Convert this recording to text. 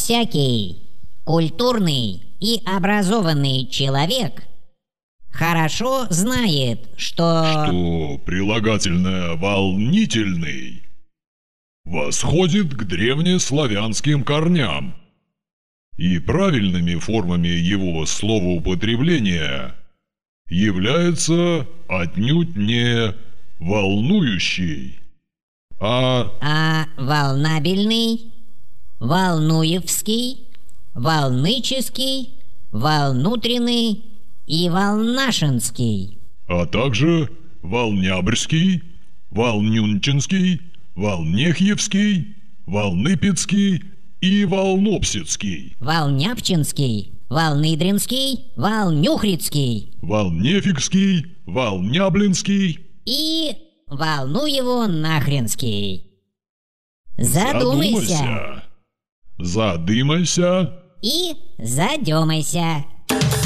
Всякий культурный и образованный человек хорошо знает, что прилагательное «волнительный» восходит к древнеславянским корням, и правильными формами его словоупотребления является отнюдь не «волнующий», а волнабельный, волнуевский, волнический, волнутренный и волнашинский, а также волнябрьский, волнюнчинский, волнехьевский, волныпецкий и волнопсицкий, волняпчинский, волныдринский, волнюхрицкий, волнефикский, волняблинский и волнуево-нахренский. Задумайся. Задымайся. И задемайся.